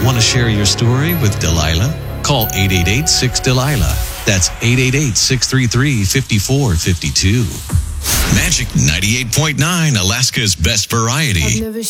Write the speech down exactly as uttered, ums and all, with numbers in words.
Want to share your story with Delilah? Call eight eight eight, six, Delilah. That's eight eight eight, six three three, five four five two. Magic ninety-eight point nine, Alaska's best variety.